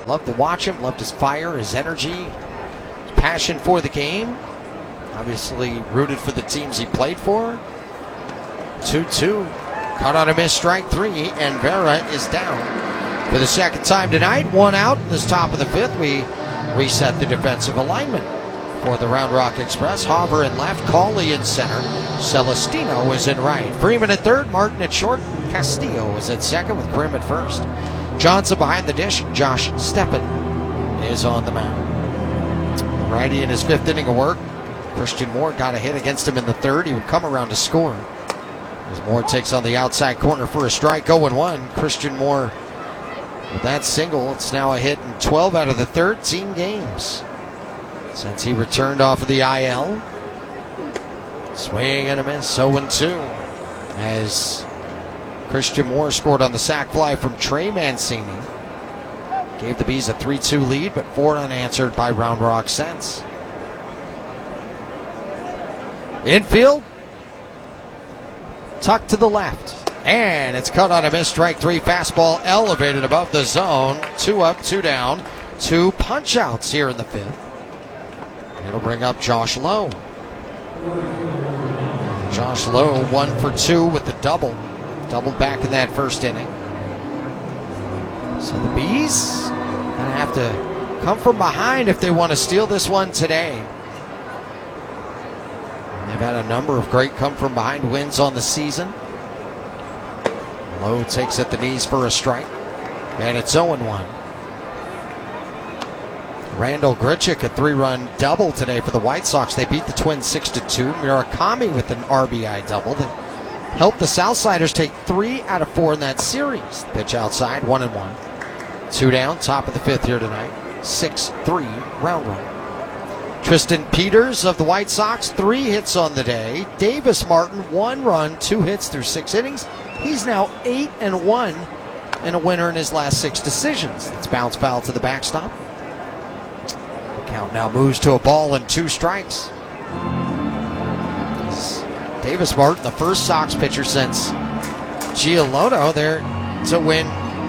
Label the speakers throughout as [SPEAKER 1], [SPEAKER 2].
[SPEAKER 1] Loved to watch him, loved his fire, his energy, his passion for the game. Obviously rooted for the teams he played for. 2-2. Caught on a missed strike 3, and Vera is down for the second time tonight. 1 out in this top of the 5th. We reset the defensive alignment for the Round Rock Express. Hauber in left, Cawley in center, Celestino is in right. Freeman at third, Martin at short, Castillo is at second with Grimm at first. Johnson behind the dish, Josh Steppen is on the mound. Righty in his 5th inning of work. Christian Moore got a hit against him in the 3rd. He would come around to score. As Moore takes on the outside corner for a strike, 0-1. Christian Moore with that single. It's now a hit in 12 out of the 13 games since he returned off of the IL. Swing and a miss, 0-2. As Christian Moore scored on the sac fly from Trey Mancini. Gave the Bees a 3-2 lead, but 4 unanswered by Round Rock since. Infield, tucked to the left, and it's cut on a missed strike 3. Fastball elevated above the zone. 2 up, 2 down. 2 punch outs here in the 5th. It'll bring up Josh Lowe. Josh Lowe 1 for 2 with the double. Doubled back in that 1st inning. So the Bees gonna have to come from behind if they want to steal this one today. They've had a number of great come-from-behind wins on the season. Lowe takes at the knees for a strike. And it's 0-1. Randall Grichuk, a 3-run double today for the White Sox. They beat the Twins 6-2. Murakami with an RBI double that helped the Southsiders take 3 out of 4 in that series. Pitch outside, 1-1. 2 down, top of the 5th here tonight. 6-3 Round Rock. Tristan Peters of the White Sox, 3 hits on the day. Davis Martin, 1 run, 2 hits through 6 innings. He's now 8-1 and a winner in his last 6 decisions. It's bounce foul to the backstop. The count now moves to a ball and 2 strikes. Davis Martin, the first Sox pitcher since Giolito there to win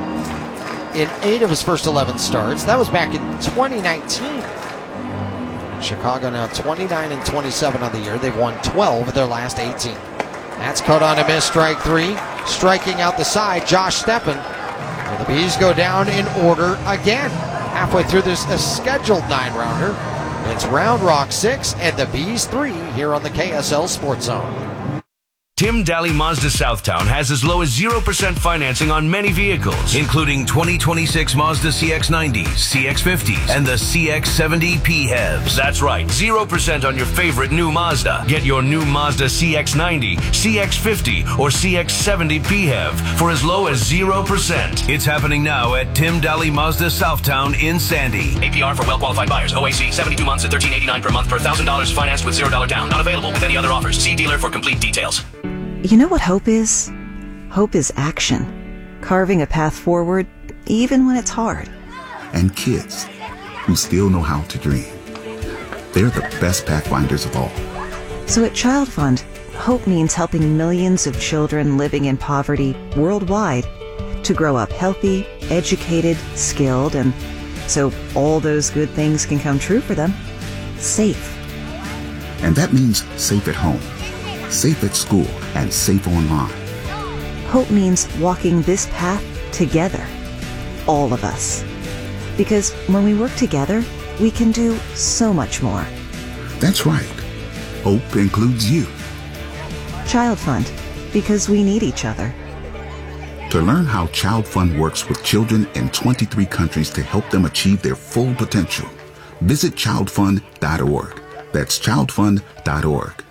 [SPEAKER 1] in 8 of his first 11 starts. That was back in 2019. Chicago now 29-27 on the year. They've won 12 of their last 18. That's cut on a miss, strike 3. Striking out the side, Josh Steppen. And the Bees go down in order again. Halfway through this scheduled 9-rounder. It's Round Rock 6 and the Bees 3 here on the KSL Sports Zone.
[SPEAKER 2] Tim Daly Mazda Southtown has as low as 0% financing on many vehicles, including 2026 Mazda CX-90s, CX-50s, and the CX-70 PHEVs. That's right, 0% on your favorite new Mazda. Get your new Mazda CX-90, CX-50, or CX-70 PHEV for as low as 0%. It's happening now at Tim Daly Mazda Southtown in Sandy.
[SPEAKER 3] APR for well-qualified buyers. OAC, 72 months at $13.89 per month per $1,000 financed with $0 down. Not available with any other offers. See dealer for complete details.
[SPEAKER 4] You know what hope is? Hope is action. Carving a path forward, even when it's hard.
[SPEAKER 5] And kids who still know how to dream. They're the best pathfinders of all.
[SPEAKER 4] So at Child Fund, hope means helping millions of children living in poverty worldwide to grow up healthy, educated, skilled, and so all those good things can come true for them. Safe.
[SPEAKER 5] And that means safe at home, safe at school, and safe online.
[SPEAKER 4] Hope means walking this path together, all of us. Because when we work together, we can do so much more.
[SPEAKER 5] That's right. Hope includes you.
[SPEAKER 4] Child Fund, because we need each other.
[SPEAKER 5] To learn how Child Fund works with children in 23 countries to help them achieve their full potential, visit childfund.org. That's childfund.org.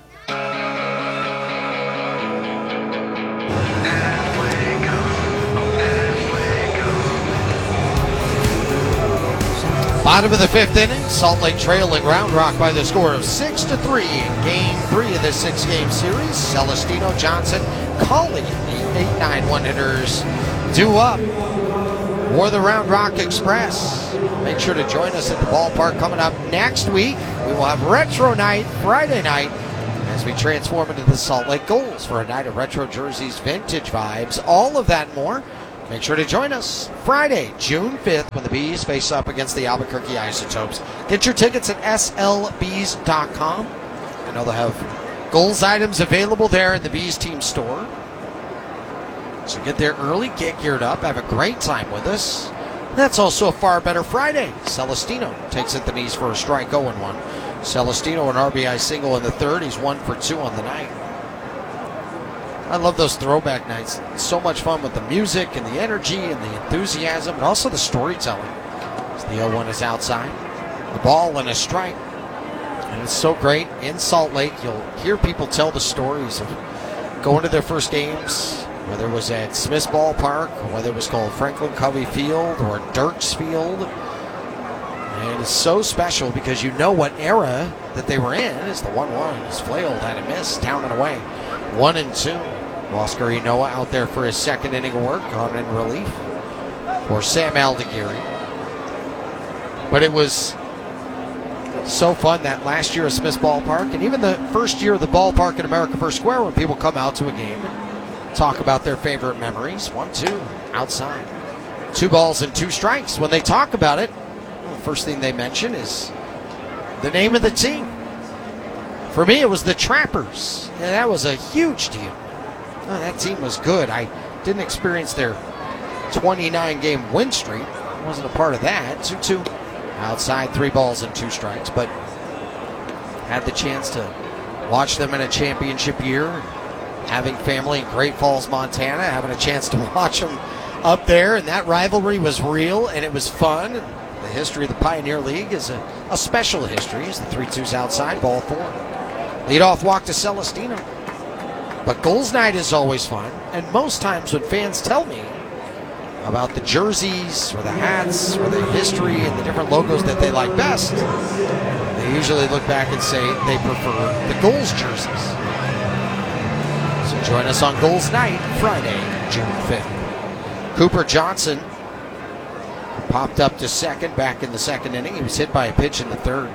[SPEAKER 1] Bottom of the 5th inning, Salt Lake trailing Round Rock by the score of 6-3 in Game 3 of this 6-game series. Celestino, Johnson, Cawley, the 8-9 one-hitters due up for the Round Rock Express. Make sure to join us at the ballpark coming up next week. We will have Retro Night Friday night as we transform into the Salt Lake Goals for a night of retro jerseys, vintage vibes, all of that and more. Make sure to join us Friday, June 5th, when the Bees face up against the Albuquerque Isotopes. Get your tickets at slbees.com. I know they'll have goals items available there in the Bees team store. So get there early, get geared up, have a great time with us. That's also a far better Friday. Celestino takes it the knees for a strike, 0-1. Celestino, an RBI single in the third. He's 1 for 2 on the night. I love those throwback nights. It's so much fun with the music and the energy and the enthusiasm and also the storytelling. As the 0-1 is outside. The ball and a strike. And it's so great. In Salt Lake, you'll hear people tell the stories of going to their first games, whether it was at Smith's Ballpark, or whether it was called Franklin Covey Field or Dirks Field. And it's so special because you know what era that they were in as the 1-1 is flailed, had a miss, down and away. 1-2. Oscar Enoa out there for his second inning of work on in relief for Sam Aldeguerri. But it was so fun that last year at Smith's Ballpark, and even the first year of the ballpark in America First Square, when people come out to a game and talk about their favorite memories. 1-2 outside. 2 balls and 2 strikes. When they talk about it, well, the first thing they mention is the name of the team. For me, it was the Trappers, and that was a huge deal. Oh, that team was good. I didn't experience their 29-game win streak. I wasn't a part of that. 2-2 outside, 3 balls and 2 strikes, but had the chance to watch them in a championship year, having family in Great Falls, Montana, having a chance to watch them up there, and that rivalry was real, and it was fun. The history of the Pioneer League is a special history. As the 3-2's outside, ball 4. Leadoff walk to Celestino. But Goals Night is always fun, and most times when fans tell me about the jerseys or the hats or the history and the different logos that they like best, they usually look back and say they prefer the Goals jerseys. So join us on Goals Night, Friday, June 5th. Cooper Johnson popped up to second back in the second inning. He was hit by a pitch in the third.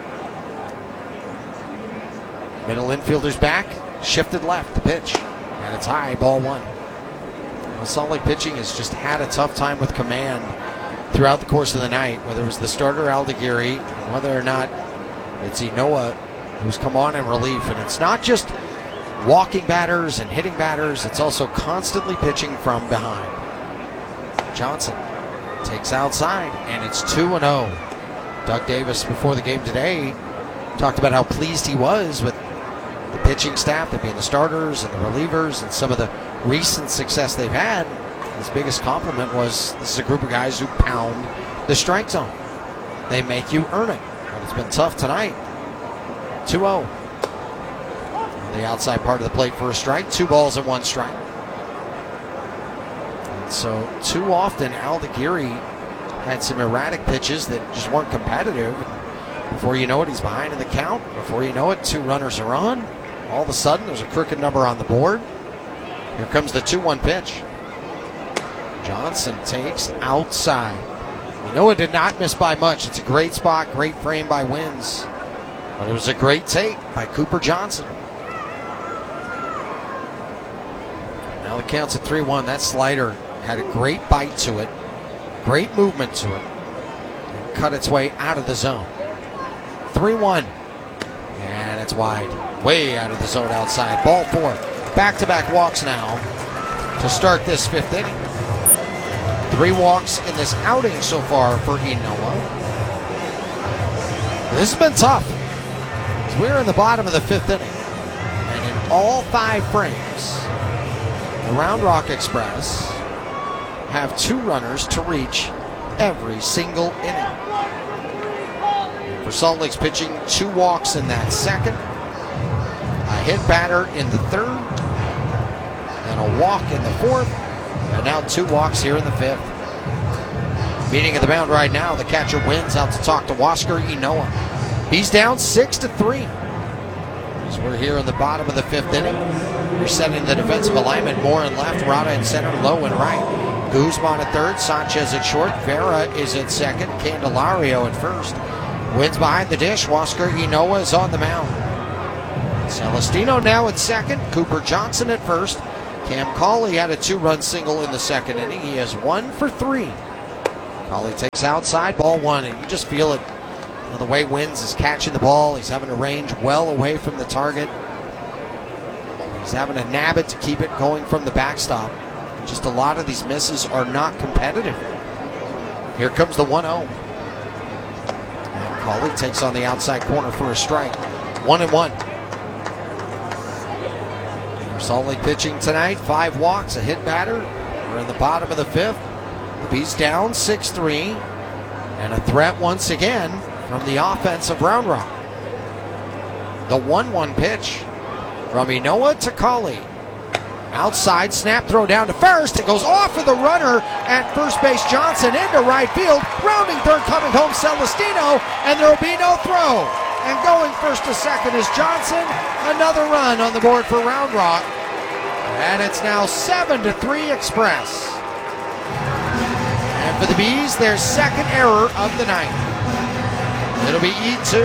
[SPEAKER 1] Middle infielder's back. Shifted left, the pitch, and it's high, ball 1. Well, Salt Lake pitching has just had a tough time with command throughout the course of the night, whether it was the starter Aldeguerri, whether or not it's Enoa who's come on in relief. And it's not just walking batters and hitting batters, it's also constantly pitching from behind. Johnson takes outside, and it's 2-0. Doug Davis, before the game today, talked about how pleased he was with the pitching staff, that being the starters and the relievers and some of the recent success they've had. His biggest compliment was this is a group of guys who pound the strike zone. They make you earn it. But it's been tough tonight. 2-0. On the outside part of the plate for a strike. 2 balls and 1 strike. And so too often Aldeguerri had some erratic pitches that just weren't competitive. Before you know it, he's behind in the count. Before you know it, 2 runners are on. All of a sudden, there's a crooked number on the board. Here comes the 2-1 pitch. Johnson takes outside. Enoa did not miss by much. It's a great spot, great frame by Wins. But it was a great take by Cooper Johnson. Now the count's at 3-1. That slider had a great bite to it, great movement to it, and cut its way out of the zone. 3-1. And it's wide. Way out of the zone outside. Ball 4. Back-to-back walks now to start this 5th inning. 3 walks in this outing so far for Enoa. This has been tough. We're in the bottom of the 5th inning. And in all 5 frames, the Round Rock Express have 2 runners to reach every single inning. For Salt Lake's pitching, 2 walks in that second, a hit batter in the third, and a walk in the fourth, and now 2 walks here in the 5th. Meeting at the mound right now, the catcher Wins out to talk to Oscar Enoa. He's down 6-3. As we're here in the bottom of the 5th inning, we're setting the defensive alignment. Moore in left, Rada in center, Lowe in right. Guzman at third, Sanchez at short, Vera is at second, Candelario at first. Wins behind the dish. Oscar Enoa is on the mound. Celestino now at second. Cooper Johnson at first. Cam Cauley had a 2-run single in the second inning. He has 1 for 3. Cauley takes outside, ball 1, and you just feel it. You know, the way Wins is catching the ball. He's having a range well away from the target. He's having to nab it to keep it going from the backstop. Just a lot of these misses are not competitive. Here comes the 1-0. And Cauley takes on the outside corner for a strike. 1-1. Salt Lake pitching tonight. 5 walks, a hit batter. We're in the bottom of the 5th. The Bees down 6-3. And a threat once again from the offense of Round Rock. The 1-1 pitch from Inoa to Cauley. Outside, snap throw down to first. It goes off of the runner at first base. Johnson into right field. Rounding third, coming home, Celestino. And there will be no throw. And going first to second is Johnson. Another run on the board for Round Rock. And it's now 7-3 Express. And for the Bees, their second error of the night. It'll be E2.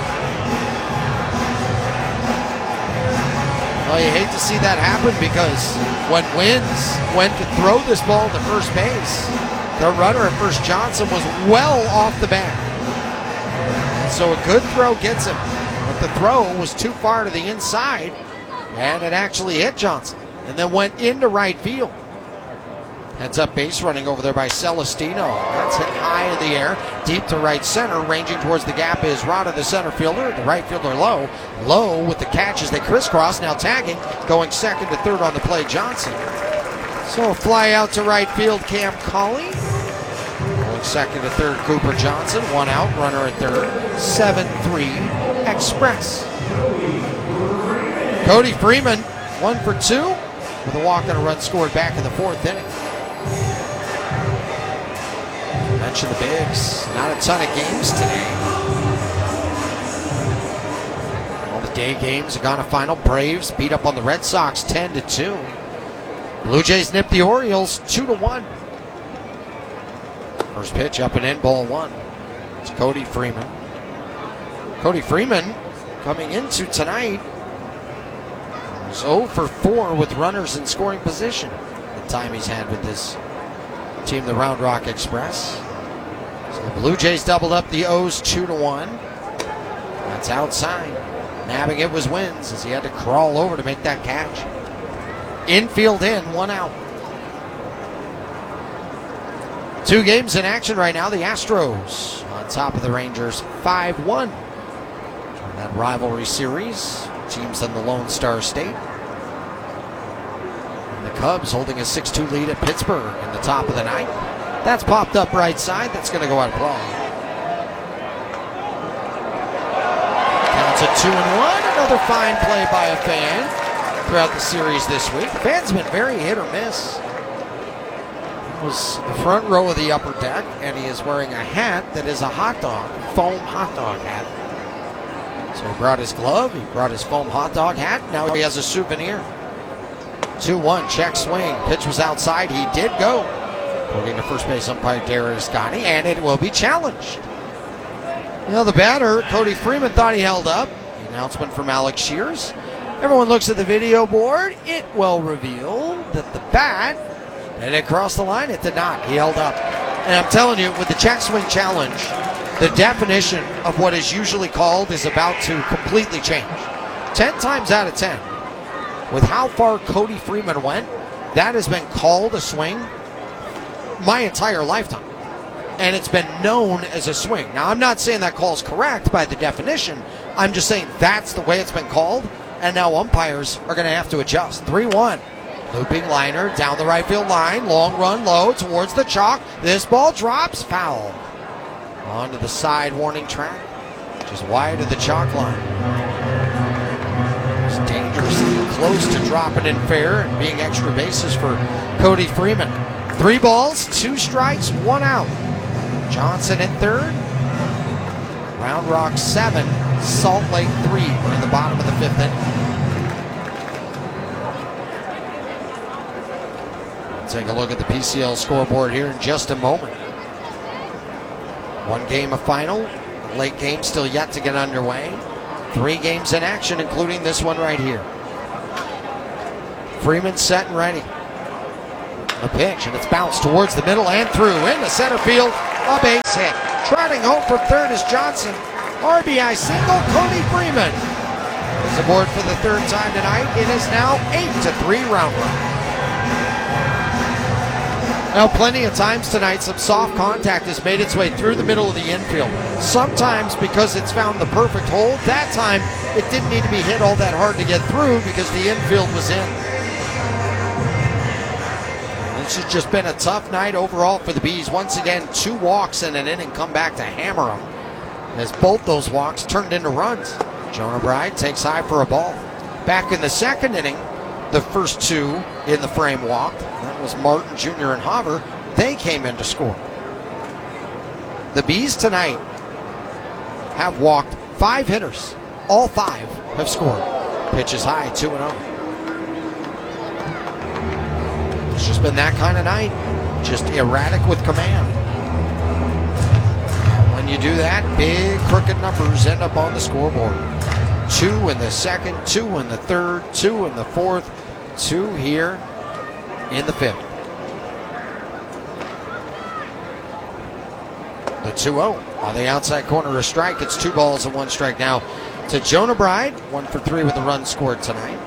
[SPEAKER 1] Well, you hate to see that happen because when Wins went to throw this ball to first base, the runner at first, Johnson, was well off the bat. So a good throw gets him, but the throw was too far to the inside, and it actually hit Johnson, and then went into right field. Heads up base running over there by Celestino. That's hit high in the air, deep to right center. Ranging towards the gap is Rada, the center fielder. The right fielder low. Low with the catch as they crisscross. Now tagging, going second to third on the play, Johnson. So a fly out to right field, Cam Cauley. Going second to third, Cooper Johnson. 1 out, runner at third. 7-3 Express. Cody Freeman, 1 for 2 with a walk and a run scored back in the 4th inning. Mention the Bigs. Not a ton of games today. All the day games have gone to final. Braves beat up on the Red Sox 10-2. Blue Jays nip the Orioles 2-1. First pitch up and in, ball 1. It's Cody Freeman. Cody Freeman coming into tonight was 0 for 4 with runners in scoring position. The time he's had with this team, the Round Rock Express. So the Blue Jays doubled up the O's 2-1. That's outside. Nabbing it was Wins as he had to crawl over to make that catch. Infield in, 1 out. 2 games in action right now. The Astros on top of the Rangers 5-1. That rivalry series, teams in the Lone Star State. And the Cubs holding a 6-2 lead at Pittsburgh in the top of the 9th. That's popped up right side. That's going to go out of play. Counts at 2-1. Another fine play by a fan throughout the series this week. The fan's been very hit or miss. It was the front row of the upper deck, and he is wearing a hat that is a hot dog, foam hot dog hat. So he brought his glove, he brought his foam hot dog hat, now he has a souvenir. 2-1, check swing, pitch was outside, he did go. According to first base umpire Darius Gotti, and it will be challenged. You know, the batter, Cody Freeman, thought he held up. The announcement from Alex Shears. Everyone looks at the video board. It will reveal that the bat, and it crossed the line. It did not. He held up. And I'm telling you, with the check swing challenge, the definition of what is usually called is about to completely change. 10 times out of 10, with how far Cody Freeman went, that has been called a swing my entire lifetime. And it's been known as a swing. Now, I'm not saying that call's correct by the definition. I'm just saying that's the way it's been called. And now umpires are going to have to adjust. 3-1. Looping liner down the right field line. Long run low towards the chalk. This ball drops. Foul. Onto the side warning track. Just wide of the chalk line. It's dangerously close to dropping in fair and being extra bases for Cody Freeman. 3 balls, 2 strikes, 1 out. Johnson at third. Round Rock 7, Salt Lake 3. We're in the bottom of the 5th inning. Take a look at the PCL scoreboard here in just a moment. 1 game of final. Late game still yet to get underway. 3 games in action, including this one right here. Freeman set and ready. A pitch, and it's bounced towards the middle and through into center field. A base hit. Trotting home from third is Johnson. RBI single, Cody Freeman is aboard for the third time tonight. It is now 8-3 round one. Now, plenty of times tonight, some soft contact has made its way through the middle of the infield. Sometimes because it's found the perfect hole. That time, it didn't need to be hit all that hard to get through because the infield was in. This has just been a tough night overall for the Bees. Once again, 2 walks in an inning come back to hammer them, as both those walks turned into runs. Jonah Bride takes high for a ball. Back in the second inning, the first 2 in the frame walked. That was Martin Jr. and Haver. They came in to score. The Bees tonight have walked 5 hitters. All 5 have scored. Pitch is high, 2-0. It's just been that kind of night. Just erratic with command. When you do that, big crooked numbers end up on the scoreboard. 2 in the second, 2 in the third, 2 in the fourth, 2 here in the fifth. The 2-0 on the outside corner, a strike. It's 2 balls and 1 strike now to Jonah Bride. 1 for 3 with a run scored tonight.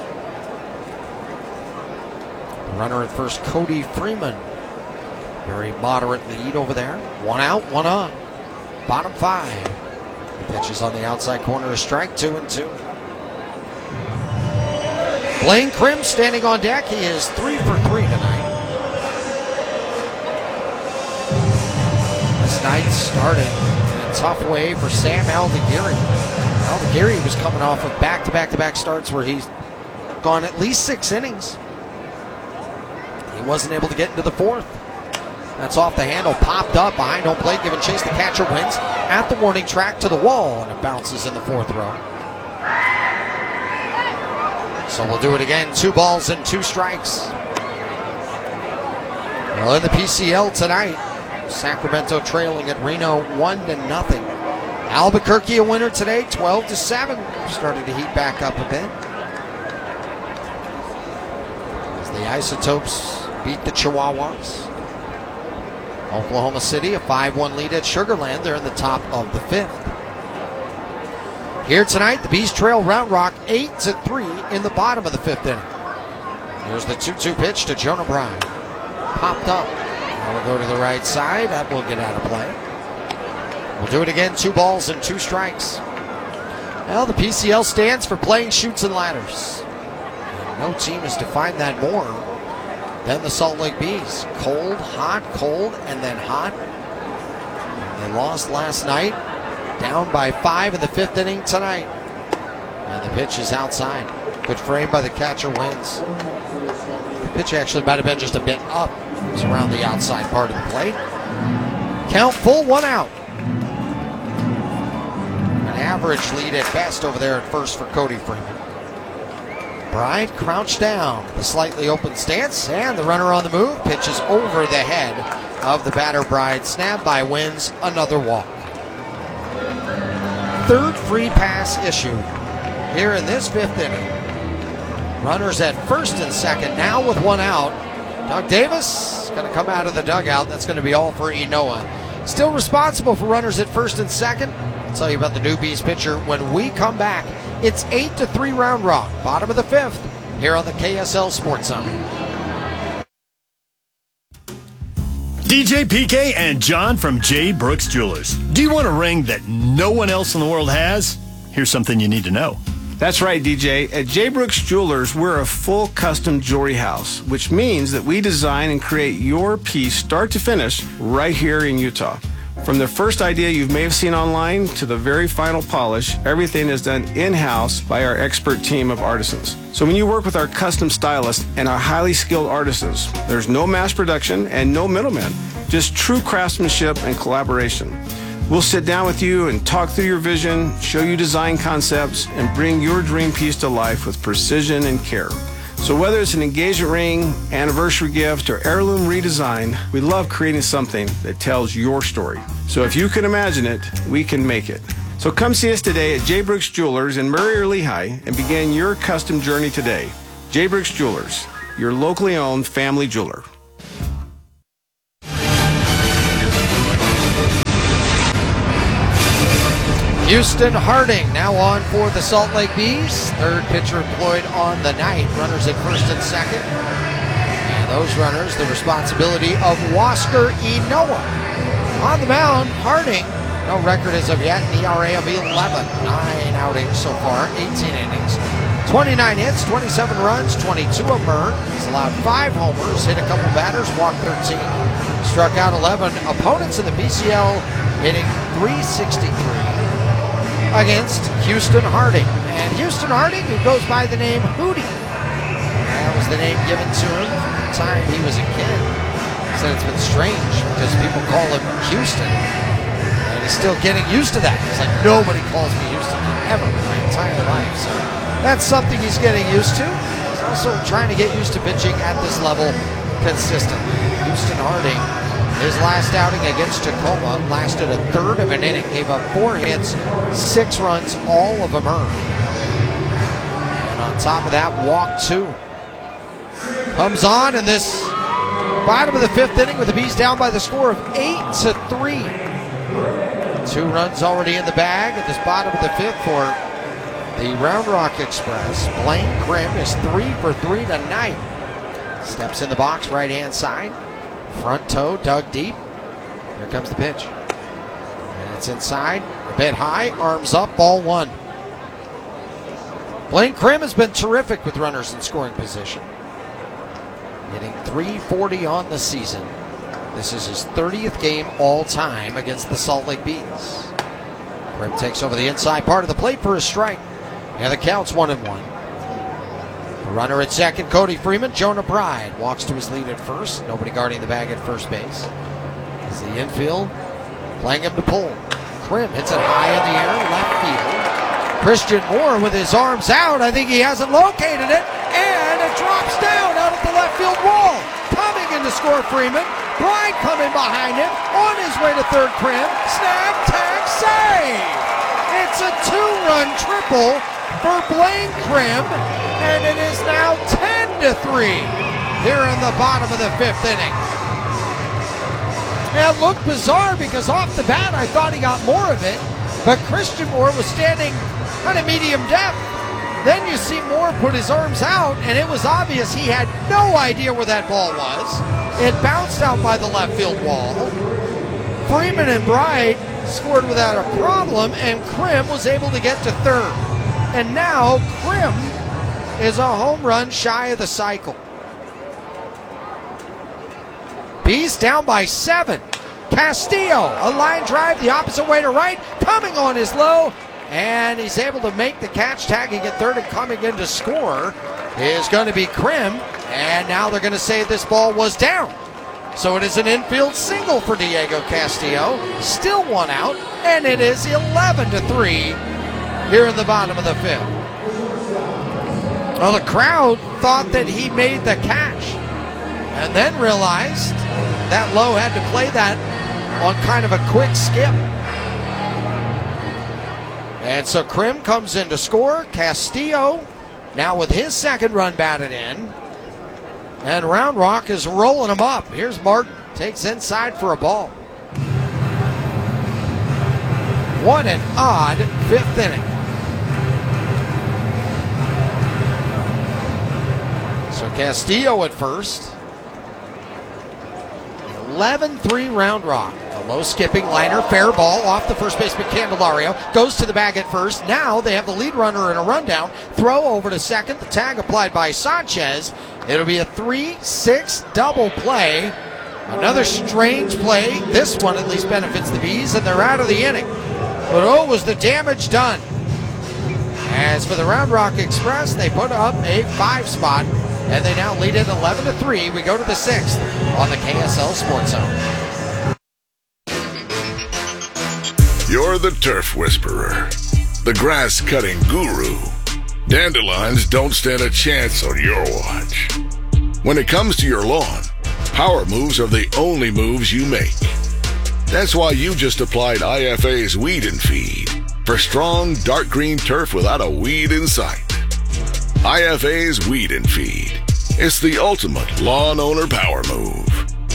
[SPEAKER 1] The runner at first, Cody Freeman. Very moderate lead over there. 1 out, 1 on. Bottom 5. Pitches on the outside corner, a strike, 2-2. Blaine Krim standing on deck. He is 3 for 3 tonight. This night started in a tough way for Sam Aldegiri. Aldegiri was coming off of back-to-back starts where he's gone at least 6 innings. He wasn't able to get into the 4th. That's off the handle, popped up behind home plate, giving chase. The catcher wins at the warning track to the wall, and it bounces in the 4th row. So we'll do it again. 2 balls and 2 strikes. Well, in the PCL tonight, Sacramento trailing at Reno 1-0. Albuquerque a winner today, 12-7. Starting to heat back up a bit as the Isotopes beat the Chihuahuas. Oklahoma City, a 5-1 lead at Sugar Land. They're in the top of the 5th. Here tonight, the Bees trail Round Rock 8-3 in the bottom of the 5th inning. Here's the 2-2 pitch to Jonah Bride. Popped up. Now we'll go to the right side. That will get out of play. We'll do it again. 2 balls and 2 strikes. Well, the PCL stands for playing chutes and ladders. And no team has defined that more than the Salt Lake Bees. Cold, and then hot. They lost last night, down by 5 in the 5th inning tonight. And the pitch is outside. Good frame by the catcher, wins. The pitch actually might have been just a bit up. It was around the outside part of the plate. Count full, 1 out. An average lead at best over there at first for Cody Freeman. Bride crouched down, the slightly open stance, and the runner on the move. Pitches over the head of the batter. Bride snapped by, wins, another walk. 3rd free pass issued here in this 5th inning. Runners at first and second, now with 1 out. Doug Davis is going to come out of the dugout. That's going to be all for Enoa. Still responsible for runners at first and second. I'll tell you about the new Bees pitcher when we come back. It's 8-3 Round Rock, bottom of the 5th, here on the KSL Sports Zone.
[SPEAKER 6] DJ PK and John from J. Brooks Jewelers. Do you want a ring that no one else in the world has? Here's something you need to know.
[SPEAKER 7] That's right, DJ. At J. Brooks Jewelers, we're a full custom jewelry house, which means that we design and create your piece start to finish right here in Utah. From the first idea you may have seen online to the very final polish, everything is done in-house by our expert team of artisans. So when you work with our custom stylists and our highly skilled artisans, there's no mass production and no middlemen, just true craftsmanship and collaboration. We'll sit down with you and talk through your vision, show you design concepts, and bring your dream piece to life with precision and care. So whether it's an engagement ring, anniversary gift, or heirloom redesign, we love creating something that tells your story. So if you can imagine it, we can make it. So come see us today at J. Brooks Jewelers in Murray or Lehigh and begin your custom journey today. J. Brooks Jewelers, your locally owned family jeweler.
[SPEAKER 1] Houston Harding now on for the Salt Lake Bees. Third pitcher employed on the night. Runners at first and second. And those runners, the responsibility of Wasker Inoa. On the mound, Harding, no record as of yet, an ERA of 11. 9 outings so far, 18 innings. 29 hits, 27 runs, 22 emerged. He's allowed 5 homers, hit a couple batters, walked 13, struck out 11 opponents in the BCL, hitting .363 against Houston Harding. And Houston Harding, who goes by the name Hootie. That was the name given to him from the time he was a kid. He said it's been strange because people call him Houston. And he's still getting used to that. He's like, nobody calls me Houston ever in my entire life. So that's something he's getting used to. He's also trying to get used to pitching at this level consistently. Houston Harding, his last outing against Tacoma lasted a third of an inning, gave up 4 hits, 6 runs, all of them earned. And on top of that, walked 2. Comes on in this bottom of the 5th inning with the Bees down by the score of 8-3. 2 runs already in the bag at this bottom of the 5th for the Round Rock Express. Blaine Krim is 3 for 3 tonight. Steps in the box, right-hand side. Front toe dug deep. Here comes the pitch. And it's inside, a bit high, arms up, ball 1. Blaine Krim has been terrific with runners in scoring position. Hitting .340 on the season. This is his 30th game all-time against the Salt Lake Bees. Krim takes over the inside part of the plate for a strike. And the count's 1-1. The runner at second, Cody Freeman. Jonah Bride walks to his lead at first. Nobody guarding the bag at first base. As the infield playing him to pull. Krim hits it high in the air, left field. Christian Moore with his arms out. I think he hasn't located it. And it drops down out of the left field wall. Coming in to score Freeman. Bride coming behind him. On his way to third, Krim. Snap, tag, save. It's a 2-run triple for Blaine Krim, and it is now 10-3 here in the bottom of the 5th inning. It looked bizarre because off the bat I thought he got more of it, but Christian Moore was standing kind of medium depth. Then you see Moore put his arms out, and it was obvious he had no idea where that ball was. It bounced out by the left field wall. Freeman and Bride scored without a problem, and Krim was able to get to third. And now Krim is a home run shy of the cycle. Bees down by 7. Castillo, a line drive the opposite way to right, coming on his low, and he's able to make the catch, tagging at third, and coming in to score is going to be Krim. And now they're going to say this ball was down. So it is an infield single for Diego Castillo. Still 1 out, and it is 11-3 here in the bottom of the 5th. Well, the crowd thought that he made the catch and then realized that Lowe had to play that on kind of a quick skip. And so Krim comes in to score. Castillo now with his second run batted in. And Round Rock is rolling him up. Here's Martin. Takes inside for a ball. What an odd 5th inning. So Castillo at first. 11-3 Round Rock. A low skipping liner, fair ball off the first baseman Candelario. Goes to the bag at first. Now they have the lead runner in a rundown. Throw over to second. The tag applied by Sanchez. It'll be a 3-6 double play. Another strange play. This one at least benefits the Bees, and they're out of the inning. But oh, was the damage done. As for the Round Rock Express, they put up a 5 spot, and they now lead it 11-3. We go to the 6th on the KSL Sports Zone.
[SPEAKER 8] You're the turf whisperer, the grass cutting guru. Dandelions don't stand a chance on your watch. When it comes to your lawn, power moves are the only moves you make. That's why you just applied IFA's Weed and Feed for strong, dark green turf without a weed in sight. IFA's Weed and Feed. It's the ultimate lawn owner power move.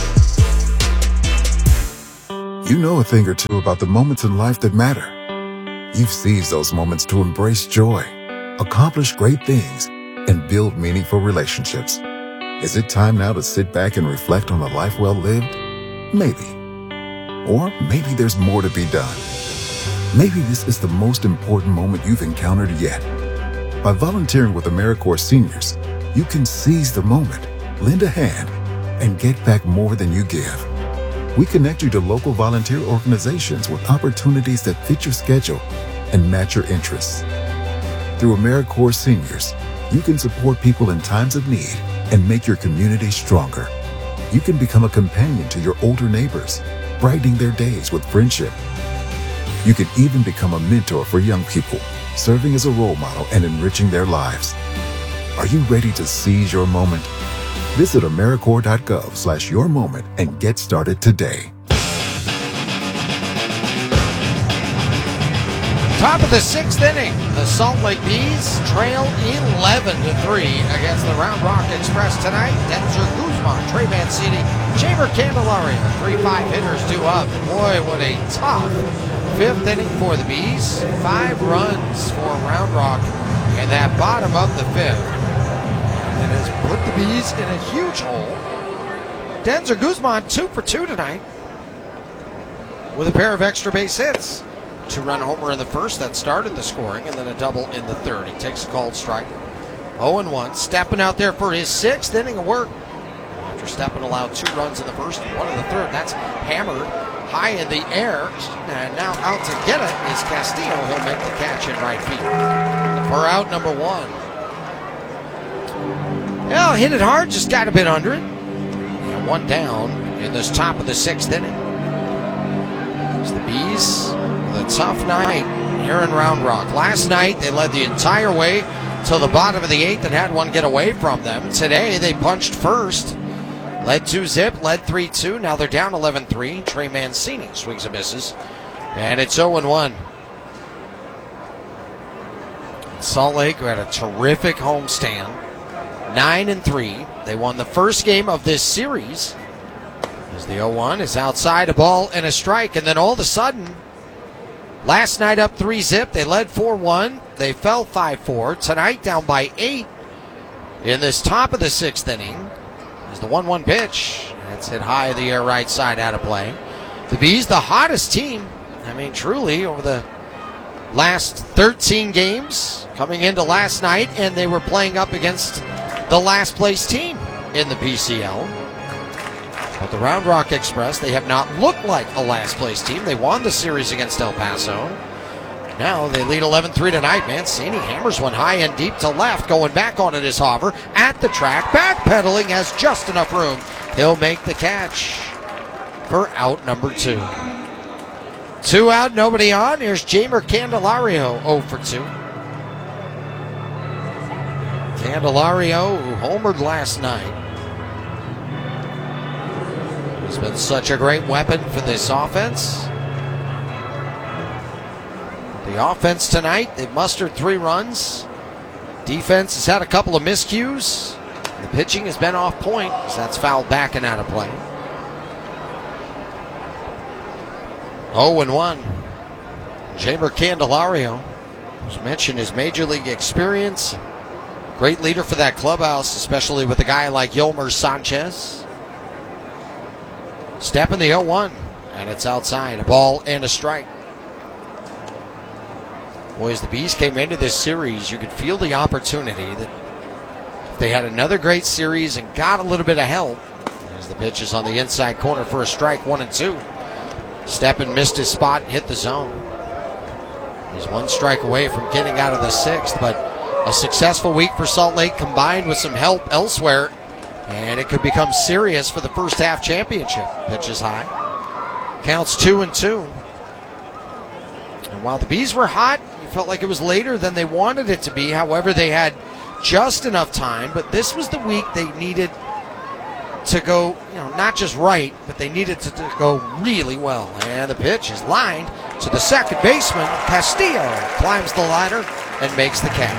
[SPEAKER 9] You know a thing or two about the moments in life that matter. You've seized those moments to embrace joy, accomplish great things, and build meaningful relationships. Is it time now to sit back and reflect on a life well lived? Maybe. Or maybe there's more to be done. Maybe this is the most important moment you've encountered yet. By volunteering with AmeriCorps Seniors, you can seize the moment, lend a hand, and get back more than you give. We connect you to local volunteer organizations with opportunities that fit your schedule and match your interests. Through AmeriCorps Seniors, you can support people in times of need and make your community stronger. You can become a companion to your older neighbors, brightening their days with friendship. You can even become a mentor for young people, serving as a role model and enriching their lives. Are you ready to seize your moment? Visit AmeriCorps.gov/yourmoment and get started today.
[SPEAKER 1] Top of the 6th inning, the Salt Lake Bees trail 11-3 against the Round Rock Express tonight. Denzer Guzman, Trey Mancini, Chamber Candelaria, 3-5 hitters, 2 up. Boy, what a tough 5th inning for the Bees. 5 runs for Round Rock in that bottom of the 5th. And has put the Bees in a huge hole. Denzer Guzman 2 for 2 tonight with a pair of extra base hits. 2-run homer in the first that started the scoring, and then a double in the third. He takes a called strike. 0-1, Steppen out there for his 6th inning of work. After Steppen allowed 2 runs in the first and 1 in the third, that's hammered high in the air. And now out to get it is Castillo. He'll make the catch in right field for out number 1. Well, hit it hard, just got a bit under it. And 1 down in this top of the 6th inning. It's the Bees with a tough night here in Round Rock. Last night, they led the entire way till the bottom of the 8th and had one get away from them. Today, they punched first. Led 2-zip, led 3-2. Now they're down 11-3. Trey Mancini swings and misses. And it's 0-1. Salt Lake, who had a terrific homestand. 9-3. They won the first game of this series. As the 0-1 is outside, a ball and a strike. And then all of a sudden, last night up 3-zip. They led 4-1. They fell 5-4. Tonight down by 8 in this top of the 6th inning. Is the 1-1 pitch. That's hit high in the air, right side, out of play. The Bees, the hottest team. I mean, truly, over the last 13 games coming into last night, and they were playing up against the last place team in the PCL. But the Round Rock Express, they have not looked like a last place team. They won the series against El Paso. Now they lead 11-3 tonight. Mancini hammers one high and deep to left. Going back on it is Hauver at the track. Backpedaling, has just enough room. He'll make the catch for out number 2. 2 out, nobody on. Here's Jamer Candelario, 0 for 2. Candelario, who homered last night, has been such a great weapon for this offense. The offense tonight, they've mustered 3 runs. Defense has had a couple of miscues. The pitching has been off point, so that's fouled back and out of play. 0-1. Jamer Candelario, who's mentioned his major league experience. Great leader for that clubhouse, especially with a guy like Yolmer Sanchez. Step in the 0-1, and it's outside. A ball and a strike. Boy, as the Bees came into this series, you could feel the opportunity that if they had another great series and got a little bit of help, as the pitch is on the inside corner for a strike, 1-2. Steppen missed his spot and hit the zone. He's 1 strike away from getting out of the 6th, but a successful week for Salt Lake combined with some help elsewhere, and it could become serious for the first half championship. Pitch is high. Counts 2-2. And while the Bees were hot, it felt like it was later than they wanted it to be. However, they had just enough time, but this was the week they needed to go, not just right, but they needed to go really well. And the pitch is lined to the second baseman. Castillo climbs the ladder and makes the catch.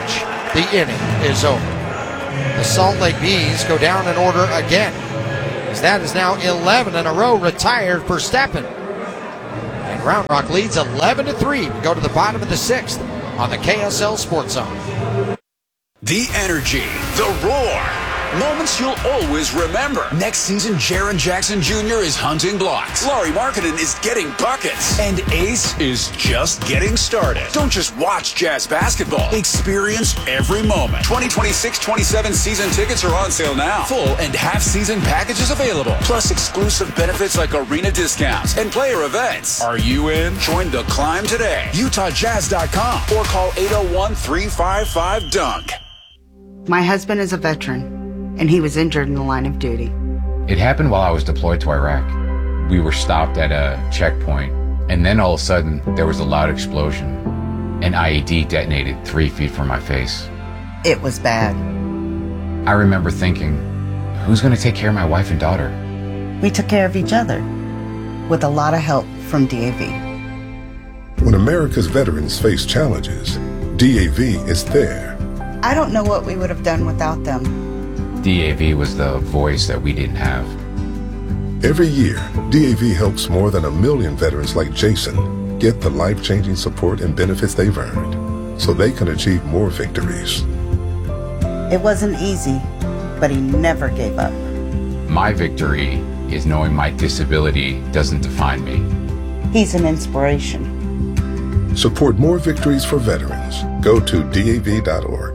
[SPEAKER 1] the inning is over. The Salt Lake Bees go down in order again, as that is now 11 in a row retired for Steppen. And Round Rock leads 11-3. We go to the bottom of the 6th on the KSL Sports Zone.
[SPEAKER 10] The energy, the roar. Moments you'll always remember. Next season, Jaren Jackson Jr. is hunting blocks. Laurie Markkinen is getting buckets. And Ace is just getting started. Don't just watch Jazz basketball. Experience every moment. 2026-27 season tickets are on sale now. Full and half-season packages available. Plus exclusive benefits like arena discounts and player events. Are you in? Join the climb today. UtahJazz.com or call 801-355-DUNK.
[SPEAKER 11] My husband is a veteran, and he was injured in the line of duty.
[SPEAKER 12] It happened while I was deployed to Iraq. We were stopped at a checkpoint, and then all of a sudden, there was a loud explosion. An IED detonated 3 feet from my face.
[SPEAKER 11] It was bad.
[SPEAKER 12] I remember thinking, who's going to take care of my wife and daughter?
[SPEAKER 11] We took care of each other, with a lot of help from DAV.
[SPEAKER 13] When America's veterans face challenges, DAV is there.
[SPEAKER 11] I don't know what we would have done without them.
[SPEAKER 12] DAV was the voice that we didn't have.
[SPEAKER 13] Every year, DAV helps more than 1 million veterans like Jason get the life-changing support and benefits they've earned so they can achieve more victories.
[SPEAKER 11] It wasn't easy, but he never gave up.
[SPEAKER 12] My victory is knowing my disability doesn't define me.
[SPEAKER 11] He's an inspiration.
[SPEAKER 13] Support more victories for veterans. Go to DAV.org.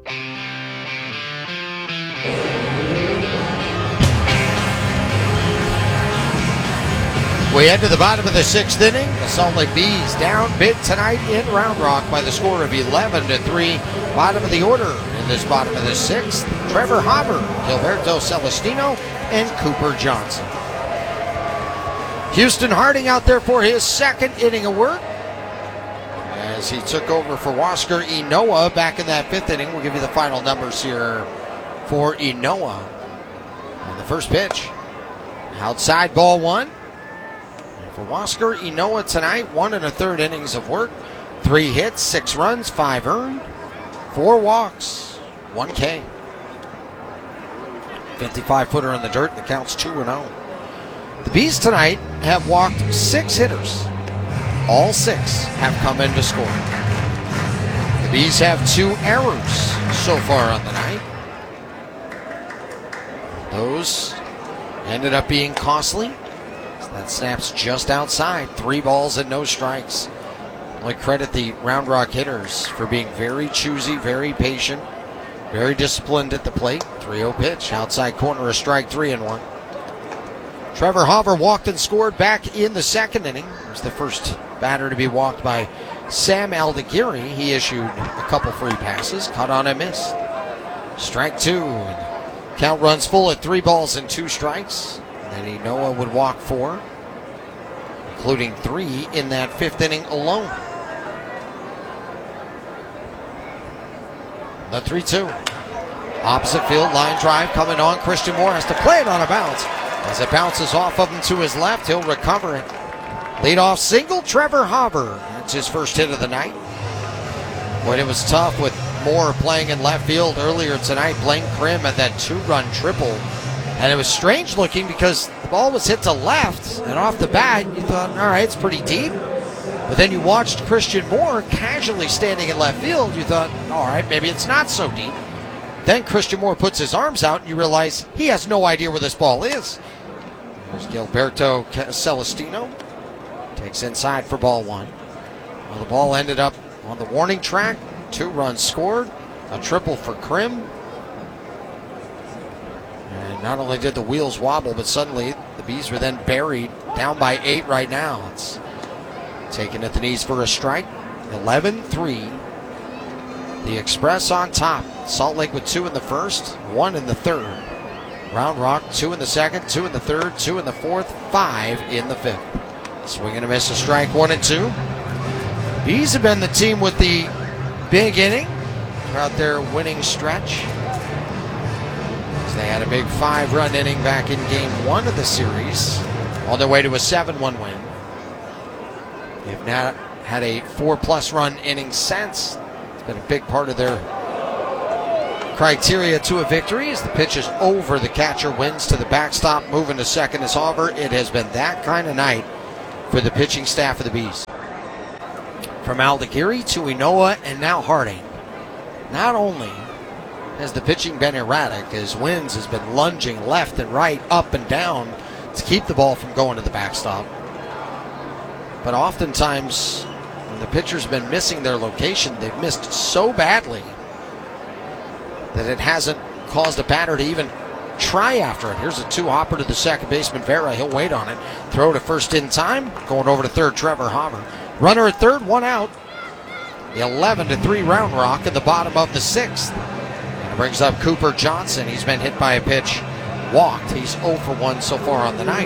[SPEAKER 1] We head to the bottom of the 6th inning. The Salt Lake Bees down big tonight in Round Rock by the score of 11-3. Bottom of the order in this bottom of the 6th, Trevor Hopper, Gilberto Celestino, and Cooper Johnson. Houston Harding out there for his 2nd inning of work, as he took over for Wasker Inoa back in that 5th inning. We'll give you the final numbers here for Inoa. On the first pitch, outside ball 1. For Wasker Inoa tonight, 1 1/3 innings of work, 3 hits, 6 runs, 5 earned, 4 walks, 1 K. 55-footer in the dirt, the count's 2-0. The Bees tonight have walked 6 hitters. All 6 have come in to score. The Bees have 2 errors so far on the night. Those ended up being costly. That snaps just outside. 3 balls and no strikes. I credit the Round Rock hitters for being very choosy, very patient, very disciplined at the plate. 3-0 pitch. Outside corner, a strike, 3-1. Trevor Hopper walked and scored back in the 2nd inning. He was the first batter to be walked by Sam Aldeguerri. He issued a couple free passes, caught on and missed. Strike 2. Count runs full at 3 balls and 2 strikes. And then Inoa would walk 4, including 3 in that 5th inning alone. The 3-2. Opposite field, line drive coming on. Christian Moore has to play it on a bounce. As it bounces off of him to his left, he'll recover it. Leadoff single, Trevor Hopper. That's his first hit of the night. When it was tough with Moore playing in left field earlier tonight, Blaine Krim had that 2-run triple. And it was strange looking because the ball was hit to left, and off the bat, you thought, all right, it's pretty deep. But then you watched Christian Moore casually standing in left field. You thought, all right, maybe it's not so deep. Then Christian Moore puts his arms out, and you realize he has no idea where this ball is. There's Gilberto Celestino. Takes inside for ball 1. Well, the ball ended up on the warning track. 2 runs scored. A triple for Krim. And not only did the wheels wobble, but suddenly the Bees were then buried, down by 8 right now. It's taken at the knees for a strike. 11-3. The Express on top. Salt Lake with 2 in the first, 1 in the third. Round Rock 2 in the second, 2 in the third, 2 in the fourth, 5 in the 5th. Swing and a miss, a strike, 1 and 2. Bees have been the team with the big inning throughout their winning stretch. They had a big 5-run inning back in game 1 of the series on their way to a 7-1 win. They've now had a 4+ run inning since. It's been a big part of their criteria to a victory is the pitch is over, the catcher wins to the backstop, moving to second is Hauver. It has been that kind of night for the pitching staff of the Bees. From Aldegheri to Inoa and now Harding. Not only has the pitching been erratic, as Wins has been lunging left and right, up and down to keep the ball from going to the backstop, but oftentimes when the pitcher's been missing their location, they've missed so badly that it hasn't caused a batter to even try after it. Here's a 2-hopper to the second baseman, Vera. He'll wait on it. Throw to first in time. Going over to third, Trevor Hauver. Runner at third, 1 out. The 11-3 Round Rock in the bottom of the 6th. And it brings up Cooper Johnson. He's been hit by a pitch, walked. He's 0 for 1 so far on the night.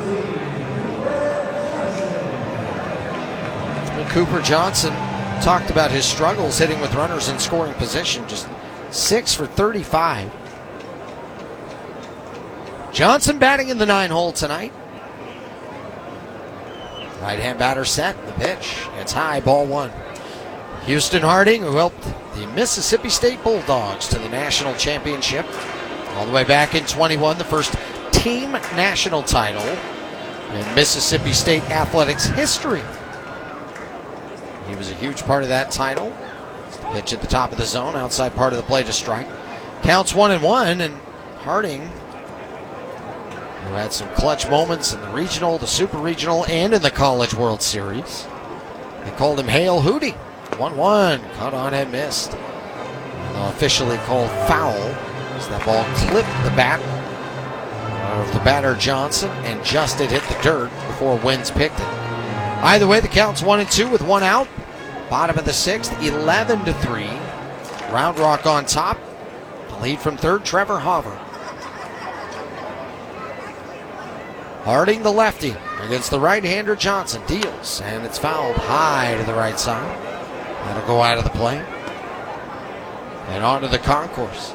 [SPEAKER 1] And Cooper Johnson talked about his struggles hitting with runners in scoring position. Just 6 for 35. Johnson batting in the 9-hole tonight. Right-hand batter set. The pitch. It's high, ball 1. Houston Harding, who helped the Mississippi State Bulldogs to the national championship all the way back in 21, the first team national title in Mississippi State athletics history. He was a huge part of that title. Pitch at the top of the zone, outside part of the plate to strike. Counts 1-1, and Harding, who had some clutch moments in the regional, the super regional, and in the College World Series. They called him Hail Hootie. 1-1, caught on and missed. And officially called foul as that ball clipped the bat of the batter Johnson and just it hit the dirt before Wins picked it. Either way, the count's 1-2 with 1 out. Bottom of the 6th, 11-3. Round Rock on top. The lead from third, Trevor Hauver. Harding, the lefty, against the right-hander Johnson. Deals, and it's fouled high to the right side. That'll go out of the play. And onto the concourse.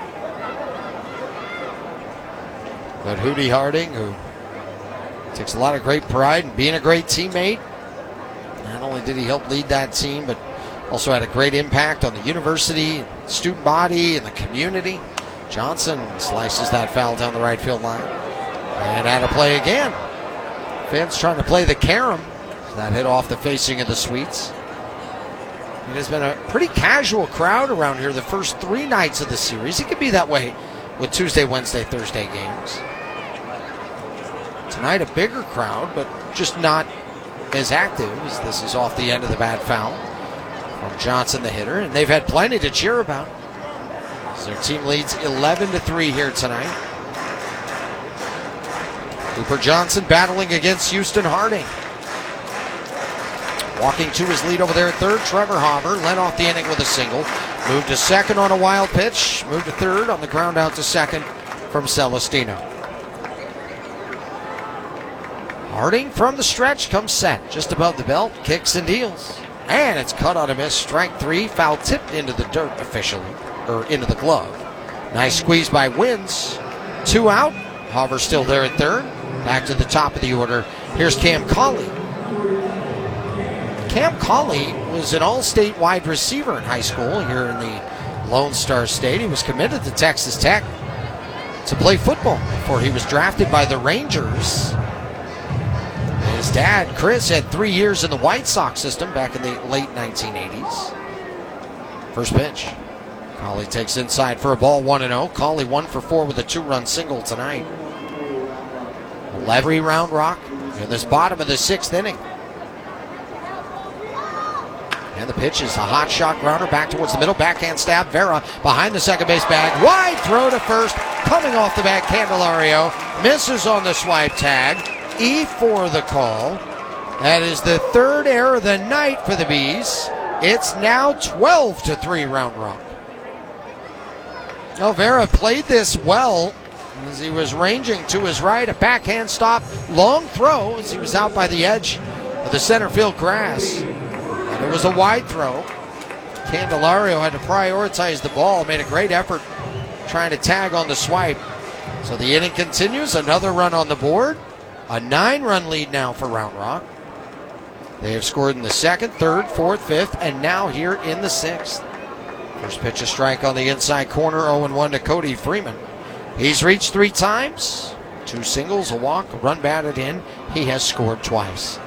[SPEAKER 1] But Hootie Harding, who takes a lot of great pride in being a great teammate. Not only did he help lead that team, but also had a great impact on the university, student body, and the community. Johnson slices that foul down the right field line. And out of play again. Fans trying to play the carom. That hit off the facing of the suites. It has been a pretty casual crowd around here the first 3 nights of the series. It could be that way with Tuesday, Wednesday, Thursday games. Tonight a bigger crowd, but just not as active, as this is off the end of the bat foul from Johnson, the hitter, and they've had plenty to cheer about. So their team leads 11-3 here tonight. Cooper Johnson battling against Houston Harding. Walking to his lead over there at third, Trevor Hauver led off the inning with a single. Moved to second on a wild pitch. Moved to third on the ground out to second from Celestino. Harding from the stretch comes set just above the belt, kicks and deals. And it's cut on a miss, strike 3, foul tipped into the dirt officially, or into the glove. Nice squeeze by Wins. 2 out. Hauver still there at third. Back to the top of the order. Here's Cam Colley. Cam Colley was an all-state wide receiver in high school here in the Lone Star State. He was committed to Texas Tech to play football before he was drafted by the Rangers. His dad, Chris, had 3 years in the White Sox system back in the late 1980s. First pitch. Colley takes inside for a ball, 1-0. Colley 1 for 4 with a 2-run single tonight. 11 Round Rock in this bottom of the 6th inning. And the pitch is a hot shot grounder back towards the middle. Backhand stab. Vera behind the second base bag. Wide throw to first. Coming off the back, Candelario misses on the swipe tag. E4 the call. That is the 3rd error of the night for the Bees. It's now 12-3 Round Rock. Vera played this well as he was ranging to his right. A backhand stop. Long throw as he was out by the edge of the center field grass. And it was a wide throw. Candelario had to prioritize the ball. Made a great effort trying to tag on the swipe. So the inning continues. Another run on the board. A 9-run lead now for Round Rock. They have scored in the 2nd, 3rd, 4th, 5th, and now here in the 6th. First pitch, a strike on the inside corner, 0-1 to Cody Freeman. He's reached 3 times, 2 singles, a walk, a run batted in. He has scored twice.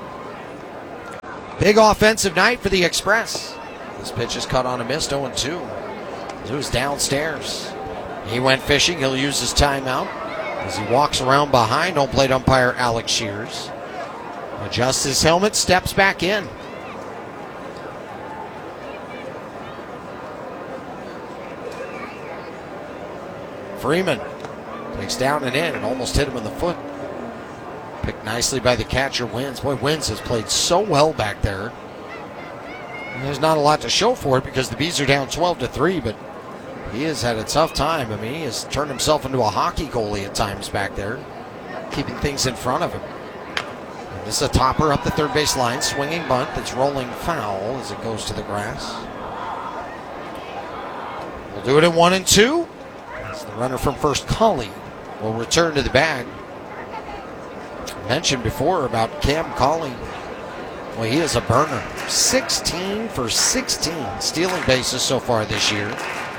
[SPEAKER 1] Big offensive night for the Express. This pitch is cut on a miss, 0-2. Zoo's downstairs. He went fishing. He'll use his timeout as he walks around behind home plate umpire Alex Shears. Adjusts his helmet, steps back in. Freeman takes down and in and almost hit him in the foot. Picked nicely by the catcher, Wins. Boy, Wins has played so well back there. And there's not a lot to show for it because the Bees are down 12-3, but he has had a tough time. I mean, he has turned himself into a hockey goalie at times back there, keeping things in front of him. And this is a topper up the third base line, swinging bunt that's rolling foul as it goes to the grass. We'll do it at 1-2. As the runner from first, Colley, will return to the bag. I mentioned before about Cam Colley. Well, he is a burner. 16 for 16 stealing bases so far this year.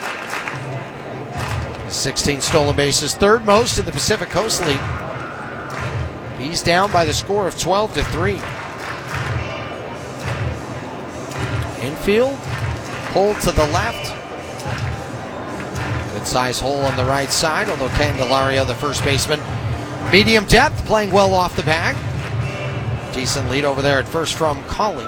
[SPEAKER 1] 16 stolen bases, third most in the Pacific Coast League. He's down by the score of 12-3. Infield, pulled to the left. Good size hole on the right side, although Candelaria, the first baseman, medium depth, playing well off the bag. Decent lead over there at first from Colley.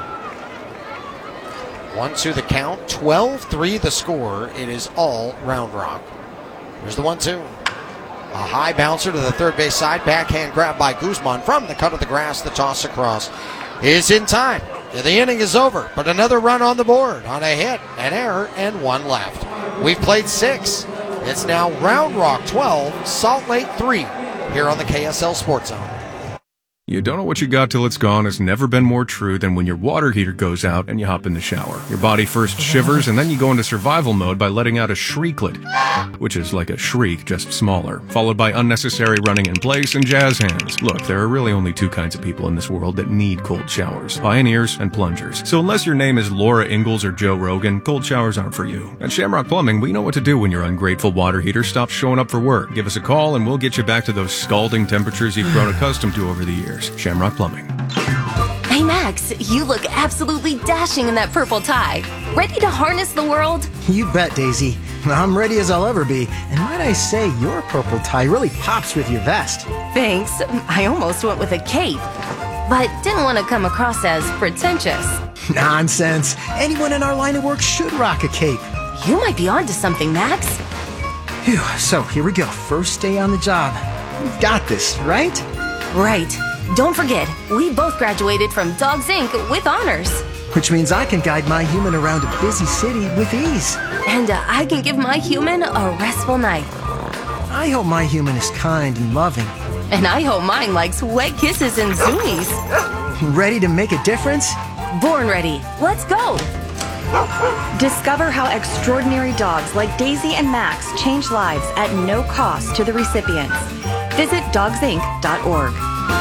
[SPEAKER 1] 1-2 the count, 12-3 the score. It is all Round Rock. Here's the 1-2. A high bouncer to the third base side. Backhand grab by Guzman from the cut of the grass. The toss across is in time. The inning is over, but another run on the board on a hit, an error, and 1 left. We've played 6. It's now Round Rock 12, Salt Lake 3 here on the KSL Sports Zone.
[SPEAKER 14] You don't know what you got till it's gone has never been more true than when your water heater goes out and you hop in the shower. Your body first shivers and then you go into survival mode by letting out a shrieklet, which is like a shriek, just smaller, followed by unnecessary running in place and jazz hands. Look, there are really only 2 kinds of people in this world that need cold showers, pioneers and plungers. So unless your name is Laura Ingalls or Joe Rogan, cold showers aren't for you. At Shamrock Plumbing, we know what to do when your ungrateful water heater stops showing up for work. Give us a call and we'll get you back to those scalding temperatures you've grown accustomed to over the years. Shamrock Plumbing.
[SPEAKER 15] Hey Max, you look absolutely dashing in that purple tie. Ready to harness the world?
[SPEAKER 16] You bet, Daisy. I'm ready as I'll ever be. And might I say, your purple tie really pops with your vest.
[SPEAKER 15] Thanks. I almost went with a cape, but didn't want to come across as pretentious.
[SPEAKER 16] Nonsense. Anyone in our line of work should rock a cape.
[SPEAKER 15] You might be onto something, Max.
[SPEAKER 16] Phew, so here we go. First day on the job. We've got this, right?
[SPEAKER 15] Right. Don't forget, we both graduated from Dogs Inc. with honors.
[SPEAKER 16] Which means I can guide my human around a busy city with ease.
[SPEAKER 15] And I can give my human a restful night.
[SPEAKER 16] I hope my human is kind and loving.
[SPEAKER 15] And I hope mine likes wet kisses and zoomies.
[SPEAKER 16] Ready to make a difference?
[SPEAKER 15] Born ready. Let's go.
[SPEAKER 17] Discover how extraordinary dogs like Daisy and Max change lives at no cost to the recipients. Visit dogsinc.org.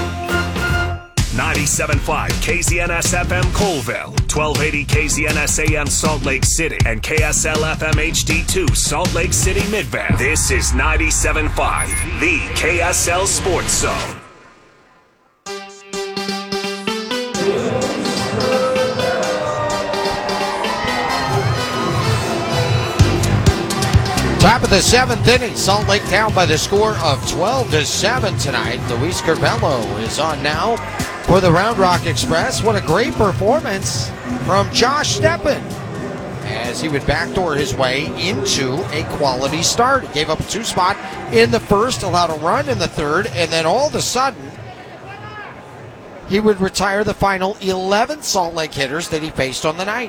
[SPEAKER 18] 97.5 KZNS FM Colville, 1280 KZNS AM Salt Lake City, and KSL FM HD2 Salt Lake City Midvale. This is 97.5, the KSL Sports Zone.
[SPEAKER 1] Top of the 7th inning, Salt Lake down by the score of 12-7 tonight. Luis Carvello is on now for the Round Rock Express. What a great performance from Josh Steppen as he would backdoor his way into a quality start. He gave up a 2 spot in the first, allowed a run in the third, and then all of a sudden he would retire the final 11 Salt Lake hitters that he faced on the night.